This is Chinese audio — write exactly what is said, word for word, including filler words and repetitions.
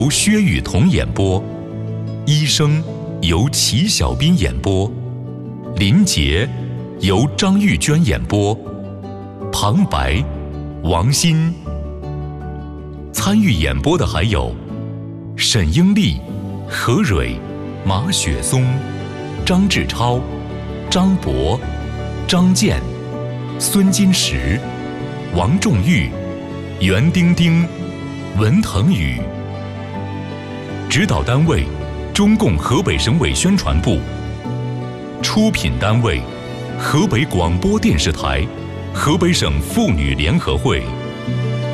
由薛雨桐演播，医生由齐小斌演播，林杰由张玉娟演播，旁白王鑫。参与演播的还有沈英丽、何蕊、马雪松、张志超、张博、张健、孙金石、王仲玉、袁丁丁、文腾宇。指导单位：中共河北省委宣传部。出品单位：河北广播电视台、河北省妇女联合会。